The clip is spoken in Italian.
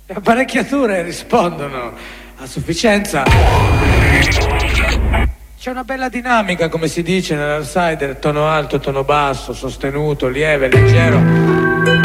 Le apparecchiature rispondono a sufficienza. C'è una bella dinamica, come si dice nell'Altsider, tono alto, tono basso, sostenuto, lieve, leggero.